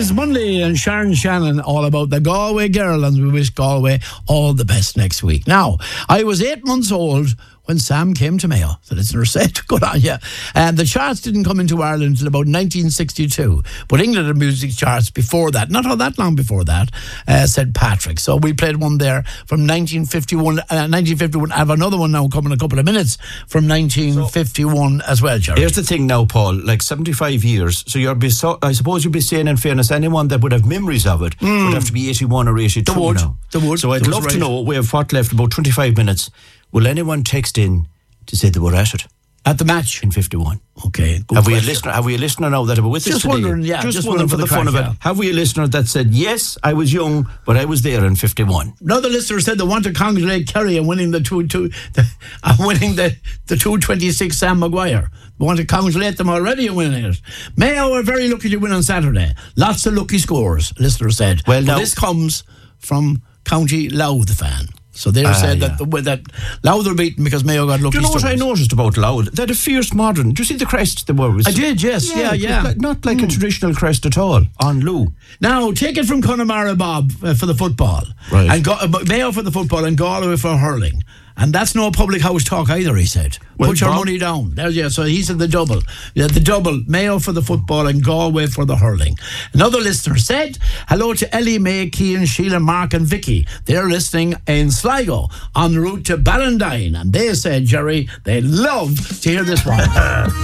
is Munley and Sharon Shannon all about the Galway girl, and we wish Galway all the best next week. Now, I was 8 months old when Sam came to Mayo, the listener said. Good on you. And the charts didn't come into Ireland until about 1962. But England had music charts before that. Not all that long before that, said Patrick. So we played one there from 1951. I have another one now coming in a couple of minutes from 1951 as well, Jerry. Here's the thing now, Paul. Like 75 years. So I suppose you'd be saying, in fairness, anyone that would have memories of it would have to be 81 or 82 now. They would. So I'd love to know, we have what left, about 25 minutes. Will anyone text in to say they were at it? At the match? In 51. Okay. Have we a listener now that are with us today? Wondering, yeah. Just wondering for the fun of it. Yeah. Have we a listener that said, yes, I was young, but I was there in 51? Another listener said they want to congratulate Kerry on winning the 226 Sam Maguire. We want to congratulate them already on winning it. Mayo are very lucky to win on Saturday. Lots of lucky scores, listener said. Well, now, this comes from County Louth fan. So they said that Louth are beaten because Mayo got lucky. Do you know what I noticed about Louth? They're a fierce modern. Do you see the crest they were? I did, yes. Yeah. Not like a traditional crest at all, on Lou. Now, take it from Connemara Bob for the football. Right. And Mayo for the football and Galway for hurling. And that's no public house talk either, he said. Well, put your money down. So he said the double. Yeah, the double. Mayo for the football and Galway for the hurling. Another listener said, hello to Ellie, May, Cian, Sheila, Mark and Vicky. They're listening in Sligo en route to Ballandine. And they said, Jerry, they love to hear this one.